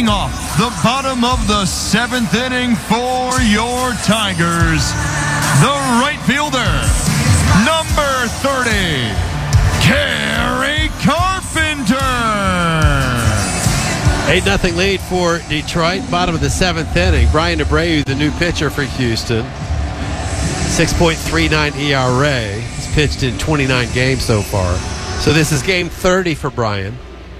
Leading off the bottom of the 7th inning for your Tigers, the right fielder, number 30, Kerry Carpenter. 8-0 lead for Detroit, bottom of the 7th inning. Brian Abreu, the new pitcher for Houston. 6.39 ERA. He's pitched in 29 games so far. So this is game 30 for Brian.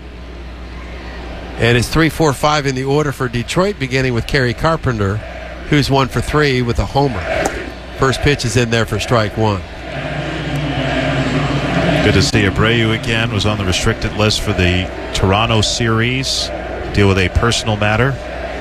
And it's 3-4-5 in the order for Detroit, beginning with Kerry Carpenter, who's 1 for 3 with a homer. First pitch is in there for strike one. Good to see Abreu again. Was on the restricted list for the Toronto series. Deal with a personal matter.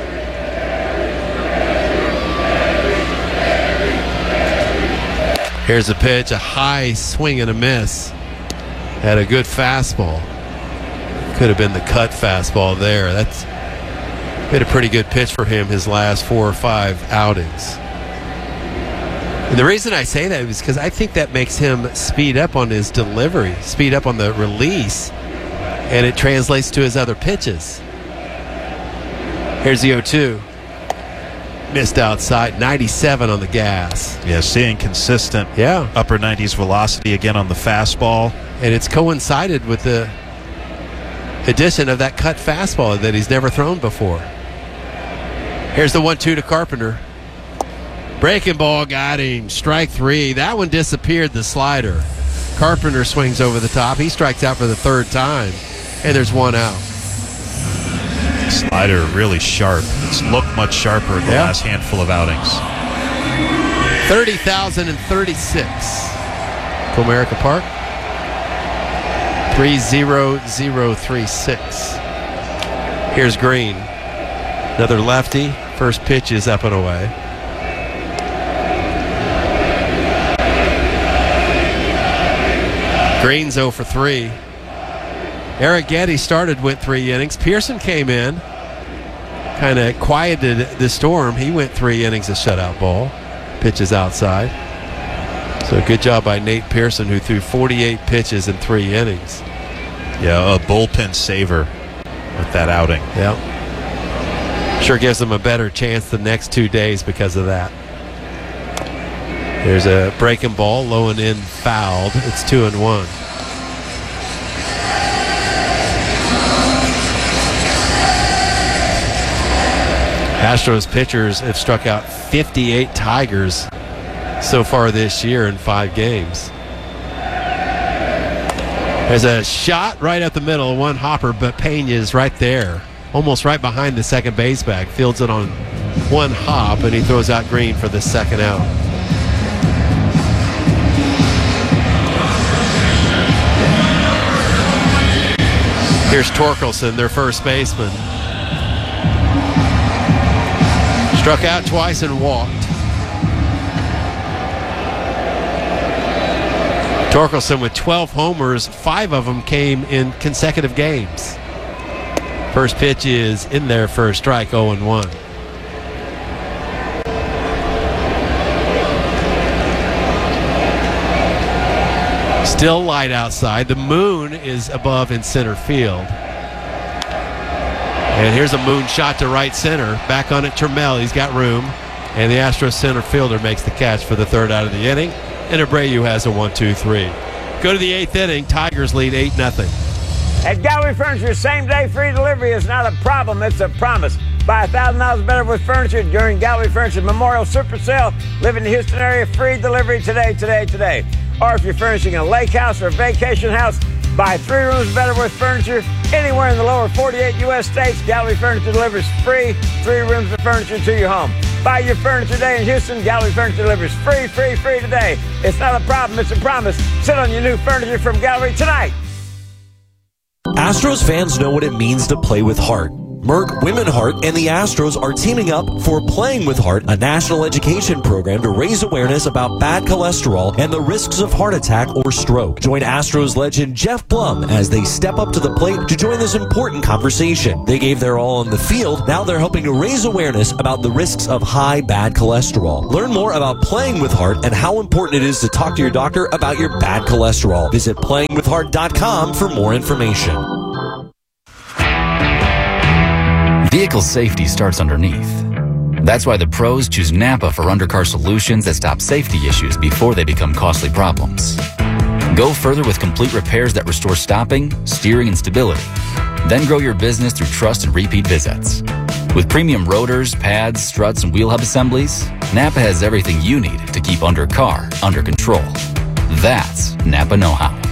Here's a pitch, a high swing and a miss. Had a good fastball. Could have been the cut fastball there. That's been a pretty good pitch for him his last 4 or 5 outings. And the reason I say that is because I think that makes him speed up on his delivery, speed up on the release, and it translates to his other pitches. Here's the 0-2. Missed outside, 97 on the gas. Yeah, seeing consistent upper 90s velocity again on the fastball. And it's coincided with the addition of that cut fastball that he's never thrown before. Here's the 1-2 to Carpenter. Breaking ball got him. Strike 3. That one disappeared, the slider. Carpenter swings over the top. He strikes out for the 3rd time. And there's 1 out. Slider really sharp. It's looked much sharper in the last handful of outings. 30,036. Comerica Park. 30036. Here's Green. Another lefty. First pitch is up and away. Green's 0 for 3. Eric Getty went 3 innings. Pearson came in, kind of quieted the storm. He went 3 innings of shutout ball. Pitches outside. So good job by Nate Pearson, who threw 48 pitches in 3 innings. Yeah, a bullpen saver with that outing. Yeah. Sure gives them a better chance the next 2 days because of that. There's a breaking ball, low and in, fouled. It's 2-1. Astros pitchers have struck out 58 Tigers so far this year in 5 games. There's a shot right up the middle, one hopper, but Pena's right there, almost right behind the second base bag. Fields it on one hop, and he throws out Green for the 2nd out. Here's Torkelson, their first baseman. Struck out twice and walked. Torkelson with 12 homers, 5 of them came in consecutive games. First pitch is in there for a strike, 0-1. Still light outside. The moon is above in center field. And here's a moon shot to right center. Back on it, Trammell. He's got room. And the Astros center fielder makes the catch for the 3rd out of the inning. And Abreu has a 1-2-3. Go to the 8th inning. Tigers lead 8-0. At Gallery Furniture, same-day free delivery is not a problem, it's a promise. Buy $1,000 better with furniture during Gallery Furniture's Memorial Super Sale. Live in the Houston area, free delivery today. Or if you're furnishing a lake house or a vacation house, buy 3 rooms better with furniture anywhere in the lower 48 U.S. states. Gallery Furniture delivers free 3 rooms of furniture to your home. Buy your furniture today in Houston. Gallery Furniture delivers free today. It's not a problem, it's a promise. Sit on your new furniture from Gallery tonight. Astros fans know what it means to play with heart. Merck, Women Heart, and the Astros are teaming up for Playing with Heart, a national education program to raise awareness about bad cholesterol and the risks of heart attack or stroke. Join Astros legend Jeff Blum as they step up to the plate to join this important conversation. They gave their all on the field. Now they're helping to raise awareness about the risks of high bad cholesterol. Learn more about Playing with Heart and how important it is to talk to your doctor about your bad cholesterol. Visit playingwithheart.com for more information. Vehicle safety starts underneath. That's why the pros choose Napa for undercar solutions that stop safety issues before they become costly problems. Go further with complete repairs that restore stopping, steering, and stability. Then grow your business through trust and repeat visits. With premium rotors, pads, struts, and wheel hub assemblies, Napa has everything you need to keep undercar under control. That's Napa know-how.